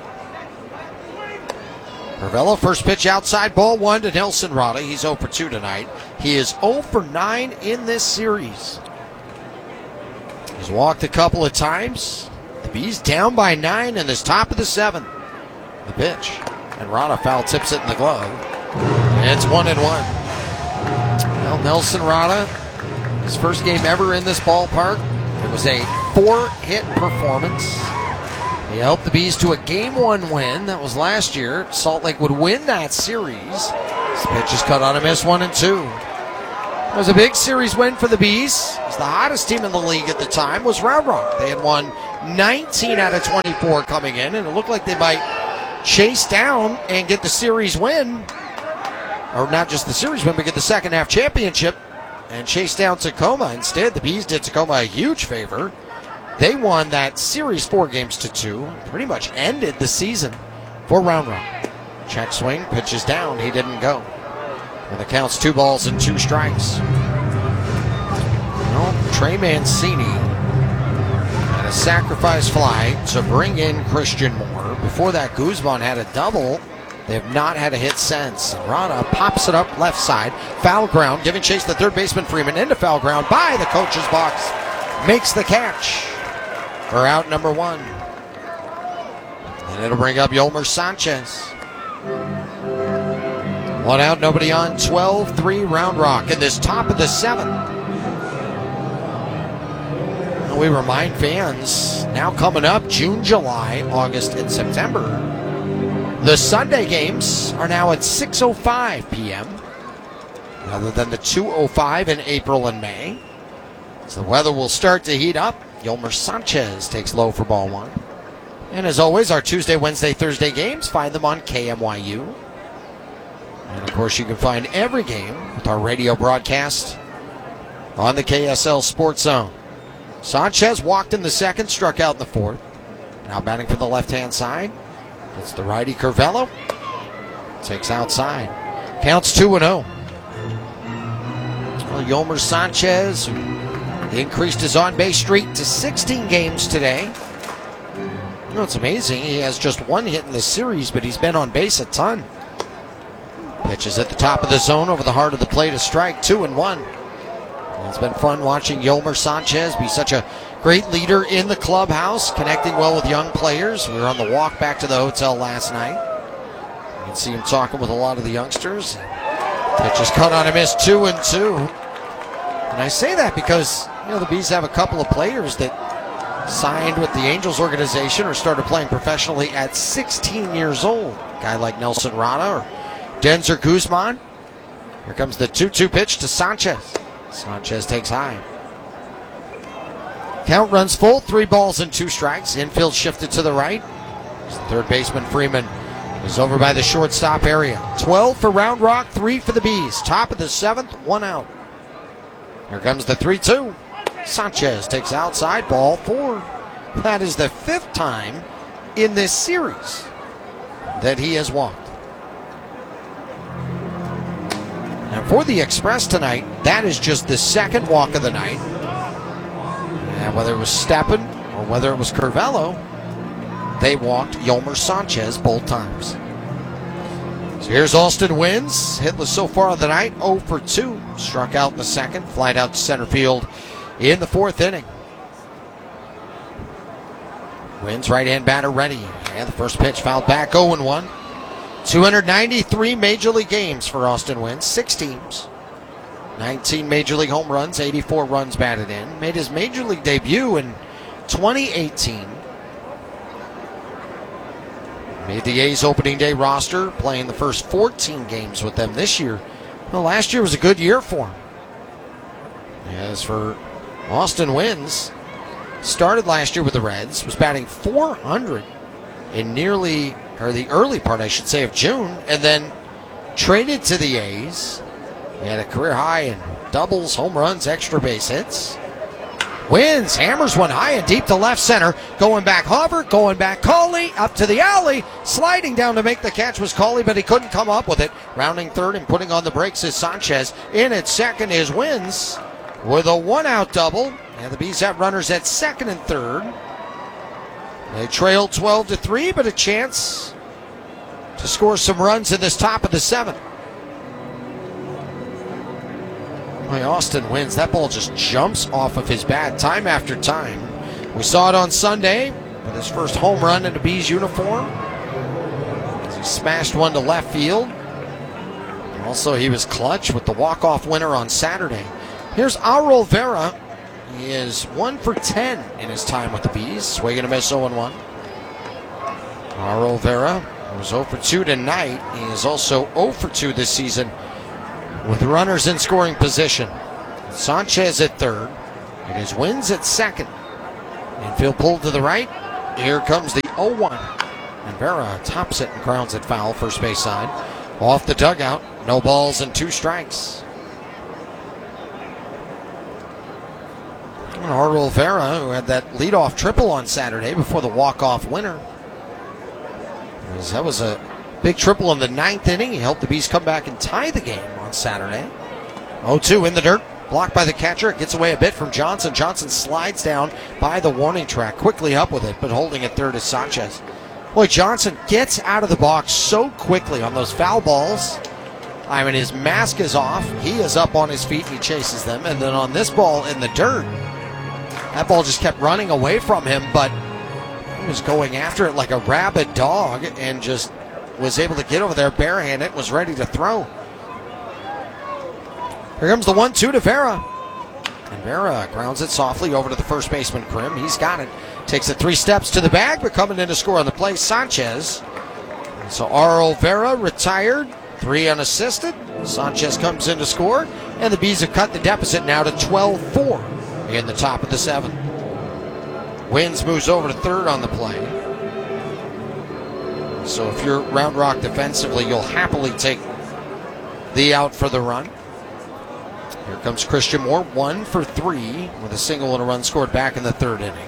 [SPEAKER 1] Carvello, first pitch outside, ball 1 to Nelson Rada. He's 0 for 2 tonight. He is 0 for 9 in this series. He's walked a couple of times. The Bees down by 9 in this top of the 7th. The pitch. And Rada foul tips it in the glove. And it's 1-1. Well, Nelson Rada, his first game ever in this ballpark. It was a 4-hit performance. He helped the Bees to a Game 1 win. That was last year. Salt Lake would win that series. This pitch is cut on a miss, 1-2. It was a big series win for the Bees. It was the hottest team in the league at the time was Round Rock. They had won 19 out of 24 coming in, and it looked like they might chase down and get the series win. Or not just the series win, but get the second half championship and chase down Tacoma. Instead, the Bees did Tacoma a huge favor. They won that series 4-2. Pretty much ended the season for Round Rock. Check swing, pitches down. He didn't go. And the count's 2 balls and 2 strikes. Well, Trey Mancini had a sacrifice fly to bring in Christian Moore. Before that, Guzman had a double. They have not had a hit since. Rana pops it up left side. Foul ground, giving chase to third baseman Freeman into foul ground by the coach's box. Makes the catch for out number 1. And it'll bring up Yolmer Sanchez. 1 out, nobody on. 12-3 Round Rock in this top of the 7th. We remind fans, now coming up June, July, August, and September. The Sunday games are now at 6:05 p.m. rather than the 2:05 in April and May. So the weather will start to heat up. Yolmer Sanchez takes low for ball 1. And as always, our Tuesday, Wednesday, Thursday games, find them on KMYU. And of course, you can find every game with our radio broadcast on the KSL Sports Zone. Sanchez walked in the second, struck out in the 4th. Now batting for the left-hand side. It's the righty Curvello. Takes outside. Counts 2-0. Well, Yolmer Sanchez increased his on-base streak to 16 games today. You know, it's amazing. He has just 1 hit in this series, but he's been on base a ton. Pitches at the top of the zone over the heart of the plate. A strike, 2-1. It's been fun watching Yolmer Sanchez be such a great leader in the clubhouse, connecting well with young players. We were on the walk back to the hotel last night. You can see him talking with a lot of the youngsters. Pitch is cut on a miss, 2-2. And I say that because, you know, the Bees have a couple of players that signed with the Angels organization or started playing professionally at 16 years old. A guy like Nelson Rana or Denzer Guzman. Here comes the 2-2 pitch to Sanchez. Sanchez takes high. Count runs full, 3 balls and 2 strikes. Infield shifted to the right. Third baseman Freeman is over by the shortstop area. 12 for Round Rock, 3 for the Bees. Top of the 7th, 1 out. Here comes the 3-2. Sanchez takes outside, ball 4. That is the 5th time in this series that he has walked. Now for the Express tonight, that is just the 2nd walk of the night. And whether it was Steppen or whether it was Curvello, they walked Yolmer Sanchez both times. So here's Austin Wins, hitless so far on the night, 0 for 2. Struck out in the 2nd, flied out to center field in the 4th inning. Wins right-hand batter ready. And the first pitch fouled back, 0-1. 293 Major League games for Austin Wins, 6 teams. 19 Major League home runs, 84 runs batted in. Made his Major League debut in 2018. Made the A's opening day roster, playing the first 14 games with them this year. Well, last year was a good year for him. As for Austin Wins, started last year with the Reds, was batting .400 in the early part, I should say, of June, and then traded to the A's. He had a career high in doubles, home runs, extra base hits. Wins, hammers one high and deep to left center. Going back Hubbard, going back Cauley, up to the alley. Sliding down to make the catch was Cauley, but he couldn't come up with it. Rounding third and putting on the brakes is Sanchez. In at second is Wins with a 1-out double. And the Bees have runners at second and third. They trailed 12-3, but a chance to score some runs in this top of the 7th. Austin Wins. That ball just jumps off of his bat time after time. We saw it on Sunday with his first home run in a Bees uniform. He smashed one to left field. Also, he was clutch with the walk-off winner on Saturday. Here's Aurel Vera. He is 1 for 10 in his time with the Bees. Swing and a miss, 0-1. Arl Vera was 0 for 2 tonight. He is also 0 for 2 this season with runners in scoring position. Sanchez at third. It is Wins at second. Infield pulled to the right. Here comes the 0-1. And Vera tops it and grounds it foul, first base side. Off the dugout. No balls and 2 strikes. Arl Vera, who had that leadoff triple on Saturday before the walk-off winner. That was a big triple in the 9th inning. He helped the Bees come back and tie the game on Saturday. 0-2 in the dirt. Blocked by the catcher. It gets away a bit from Johnson. Johnson slides down by the warning track. Quickly up with it, but holding at third is Sanchez. Boy, Johnson gets out of the box so quickly on those foul balls. I mean, his mask is off. He is up on his feet and he chases them. And then on this ball in the dirt, that ball just kept running away from him, but he was going after it like a rabid dog and just was able to get over there barehanded, was ready to throw. Here comes the 1-2 to Vera. And Vera grounds it softly over to the first baseman, Krim. He's got it. Takes it 3 steps to the bag, but coming in to score on the play, Sanchez. And so Arl Vera retired, 3 unassisted. Sanchez comes in to score, and the Bees have cut the deficit now to 12-4 in the top of the 7th. Wins moves over to third on the play. So if you're Round Rock defensively, you'll happily take the out for the run. Here comes Christian Moore, 1 for 3 with a single and a run scored back in the 3rd inning.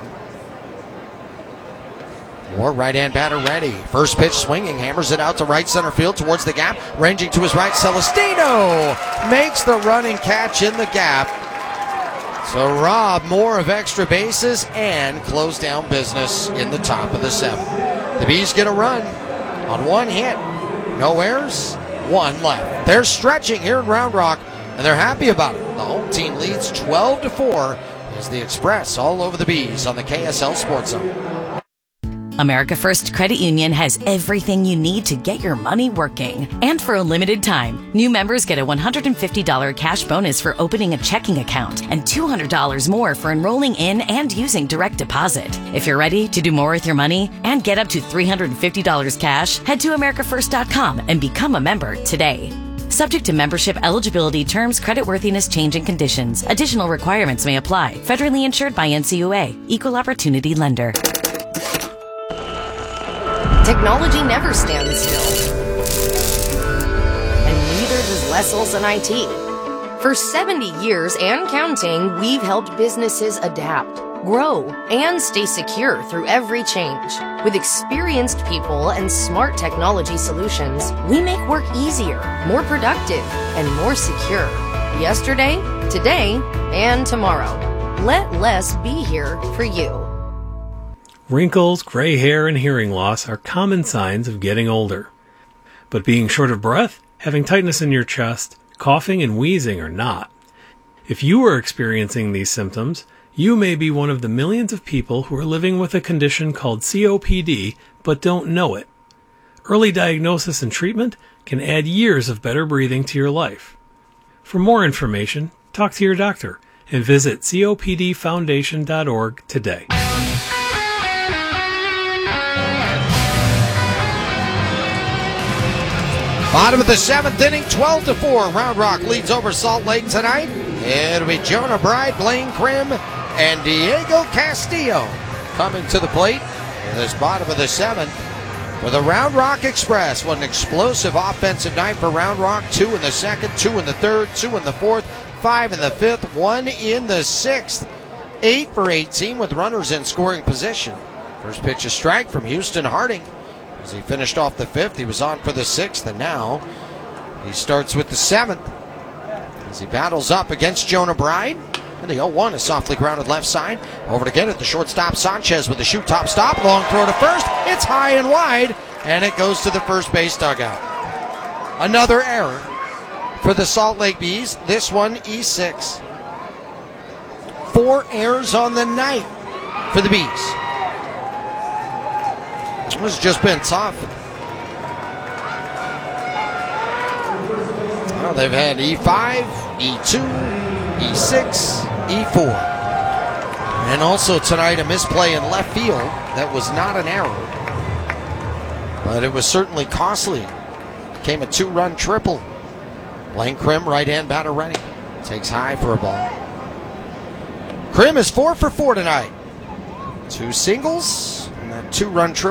[SPEAKER 1] Moore, right-hand batter ready. First pitch swinging, hammers it out to right center field towards the gap. Ranging to his right, Celestino makes the running catch in the gap. So rob Moore of extra bases and close down business in the top of the 7th. The Bees get a run on 1 hit. No errors, 1 left. They're stretching here in Round Rock, and they're happy about it. The home team leads 12-4 as the Express all over the Bees on the KSL Sports Zone.
[SPEAKER 19] America First Credit Union has everything you need to get your money working. And for a limited time, new members get a $150 cash bonus for opening a checking account and $200 more for enrolling in and using direct deposit. If you're ready to do more with your money and get up to $350 cash, head to americafirst.com and become a member today. Subject to membership eligibility, terms, creditworthiness, changing conditions. Additional requirements may apply. Federally insured by NCUA. Equal Opportunity Lender.
[SPEAKER 15] Technology never stands still. And neither does Les Olson IT. For 70 years and counting, we've helped businesses adapt, grow, and stay secure through every change. With experienced people and smart technology solutions, we make work easier, more productive, and more secure. Yesterday, today, and tomorrow. Let Les be here for you.
[SPEAKER 20] Wrinkles, gray hair, and hearing loss are common signs of getting older. But being short of breath, having tightness in your chest, coughing, and wheezing are not. If you are experiencing these symptoms, you may be one of the millions of people who are living with a condition called COPD but don't know it. Early diagnosis and treatment can add years of better breathing to your life. For more information, talk to your doctor and visit copdfoundation.org today.
[SPEAKER 1] Bottom of the 7th inning, 12-4. Round Rock leads over Salt Lake tonight. It'll be Jonah Bride, Blaine Krim, and Diego Castillo coming to the plate in this bottom of the 7th for the Round Rock Express. What an explosive offensive night for Round Rock. 2 in the 2nd, 2 in the 3rd, 2 in the 4th, 5 in the 5th, 1 in the 6th. 8 for 18 with runners in scoring position. First pitch a strike from Houston Harding. As he finished off the 5th, he was on for the 6th, and now he starts with the 7th as he battles up against Jonah Bride. And the 0-1 is softly grounded left side. Over to get it, the shortstop Sanchez with the shoot top stop. Long throw to first. It's high and wide, and it goes to the first base dugout. Another error for the Salt Lake Bees. This one, E6. 4 errors on the night for the Bees. It's just been tough. Well, they've had E5, E2, E6, E4. And also tonight a misplay in left field that was not an error. But it was certainly costly. Became a 2-run triple. Blaine Krim, right-hand batter ready. Takes high for a ball. Krim is 4 for 4 tonight. 2 singles and that 2-run triple.